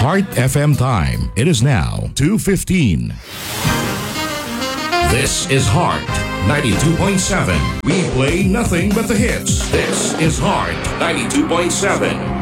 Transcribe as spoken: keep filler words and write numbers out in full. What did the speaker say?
Heart F M time. It is now two fifteen. This is Heart ninety-two point seven. We play nothing but the hits. This is Heart ninety-two point seven.